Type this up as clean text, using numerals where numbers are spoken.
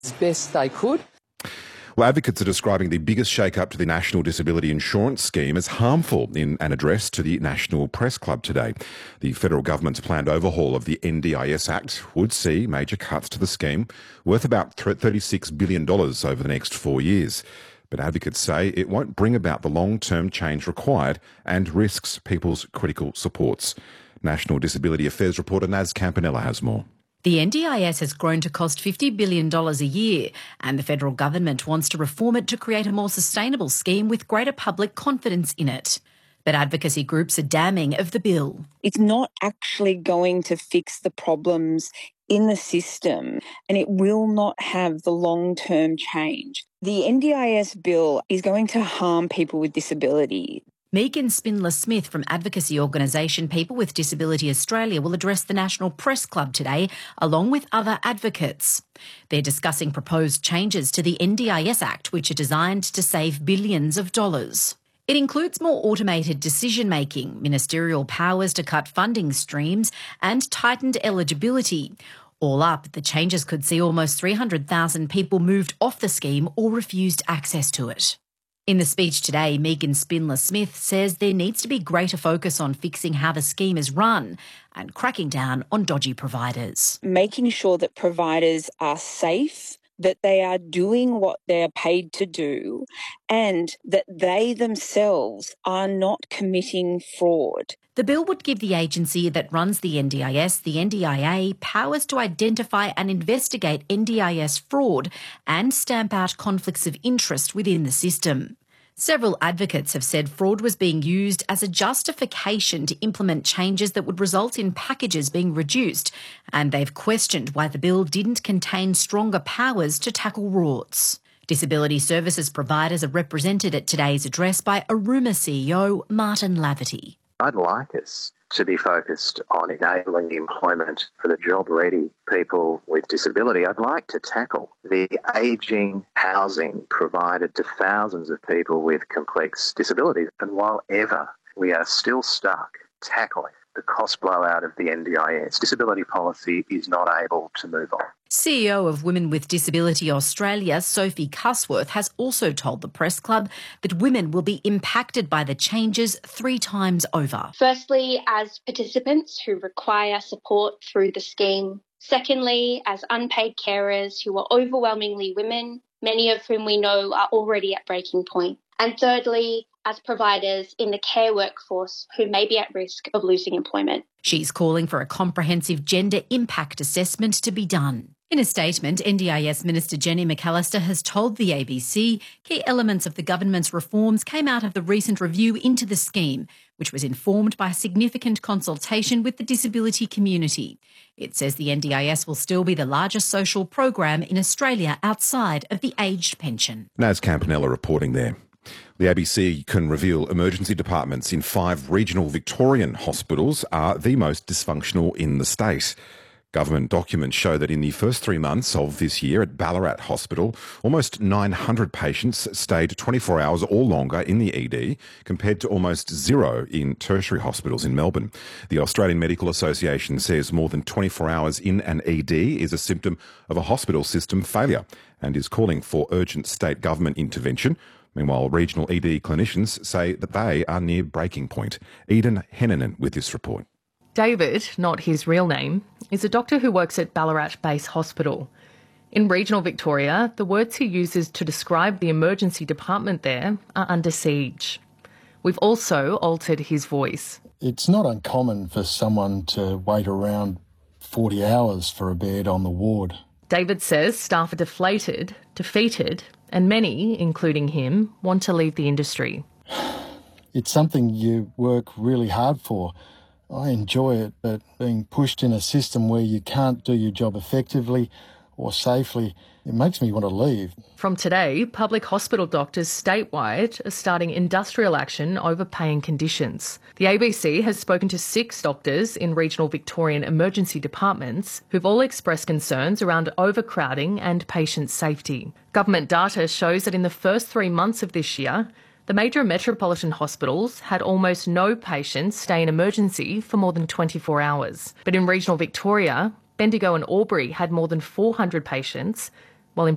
as best they could. Well, advocates are describing the biggest shake-up to the National Disability Insurance Scheme as harmful in an address to the National Press Club today. The federal government's planned overhaul of the NDIS Act would see major cuts to the scheme, worth about $36 billion over the next 4 years. But advocates say it won't bring about the long-term change required and risks people's critical supports. National Disability Affairs reporter Naz Campanella has more. The NDIS has grown to cost $50 billion a year, and the federal government wants to reform it to create a more sustainable scheme with greater public confidence in it. But advocacy groups are damning of the bill. It's not actually going to fix the problems in the system, and it will not have the long-term change. The NDIS bill is going to harm people with disability. Megan Spindler-Smith from advocacy organisation People with Disability Australia will address the National Press Club today, along with other advocates. They're discussing proposed changes to the NDIS Act, which are designed to save billions of dollars. It includes more automated decision-making, ministerial powers to cut funding streams, and tightened eligibility. All up, the changes could see almost 300,000 people moved off the scheme or refused access to it. In the speech today, Megan Spindler-Smith says there needs to be greater focus on fixing how the scheme is run and cracking down on dodgy providers. Making sure that providers are safe, that they are doing what they're paid to do, and that they themselves are not committing fraud. The bill would give the agency that runs the NDIS, the NDIA, powers to identify and investigate NDIS fraud and stamp out conflicts of interest within the system. Several advocates have said fraud was being used as a justification to implement changes that would result in packages being reduced, and they've questioned why the bill didn't contain stronger powers to tackle rorts. Disability services providers are represented at today's address by Aruma CEO Martin Laverty. I'd like us to be focused on enabling employment for the job-ready people with disability. I'd like to tackle the ageing housing provided to thousands of people with complex disabilities. And while ever we are still stuck tackling the cost blowout of the NDIS, disability policy is not able to move on. CEO of Women with Disability Australia, Sophie Cusworth, has also told the Press Club that women will be impacted by the changes 3 times over. Firstly, as participants who require support through the scheme. Secondly, as unpaid carers who are overwhelmingly women, many of whom we know are already at breaking point. And thirdly, as providers in the care workforce who may be at risk of losing employment. She's calling for a comprehensive gender impact assessment to be done. In a statement, NDIS Minister Jenny McAllister has told the ABC key elements of the government's reforms came out of the recent review into the scheme, which was informed by significant consultation with the disability community. It says the NDIS will still be the largest social program in Australia outside of the aged pension. Naz Campanella reporting there. The ABC can reveal emergency departments in 5 regional Victorian hospitals are the most dysfunctional in the state. Government documents show that in the first 3 months of this year at Ballarat Hospital, almost 900 patients stayed 24 hours or longer in the ED, compared to almost 0 in tertiary hospitals in Melbourne. The Australian Medical Association says more than 24 hours in an ED is a symptom of a hospital system failure and is calling for urgent state government intervention. Meanwhile, regional ED clinicians say that they are near breaking point. Eden Hennanen with this report. David, not his real name, is a doctor who works at Ballarat Base Hospital. In regional Victoria, the words he uses to describe the emergency department there are under siege. We've also altered his voice. It's not uncommon for someone to wait around 40 hours for a bed on the ward. David says staff are deflated, defeated, and many, including him, want to leave the industry. It's something you work really hard for. I enjoy it, but being pushed in a system where you can't do your job effectively or safely, it makes me want to leave. From today, public hospital doctors statewide are starting industrial action over pay and conditions. The ABC has spoken to 6 doctors in regional Victorian emergency departments who've all expressed concerns around overcrowding and patient safety. Government data shows that in the first 3 months of this year, the major metropolitan hospitals had almost no patients stay in emergency for more than 24 hours. But in regional Victoria, Bendigo and Albury had more than 400 patients